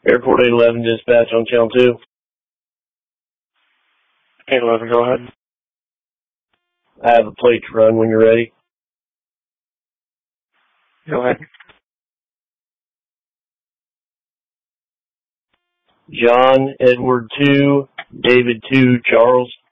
Airport 811 dispatch on channel 2. 811, go ahead. I have a plate to run when you're ready. Go ahead. John Edward 2, David 2, Charles.